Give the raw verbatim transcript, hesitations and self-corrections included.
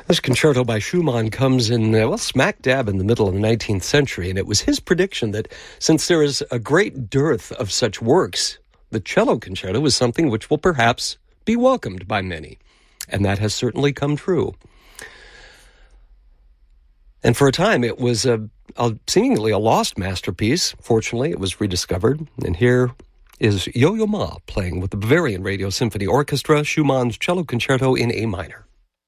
This concerto by Schumann comes in, uh, well, smack dab in the middle of the nineteenth century, and it was his prediction that since there is a great dearth of such works, the cello concerto is something which will perhaps be welcomed by many. And that has certainly come true. And for a time, it was a, a seemingly a lost masterpiece. Fortunately, it was rediscovered. And here is Yo-Yo Ma playing with the Bavarian Radio Symphony Orchestra, Schumann's Cello Concerto in A minor.